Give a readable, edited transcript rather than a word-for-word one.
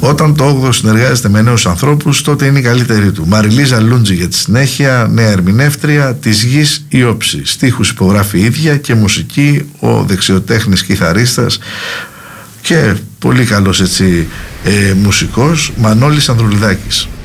Όταν το 8ο συνεργάζεται με νέους ανθρώπους, τότε είναι η καλύτερη του. Μαριλίζα Λούντζη για τη συνέχεια, νέα ερμηνεύτρια, της Γης η όψη. Στίχους υπογράφει η ίδια και μουσική ο δεξιοτέχνης κιθαρίστας και πολύ καλός έτσι μουσικός Μανώλης Ανδρουλιδάκης.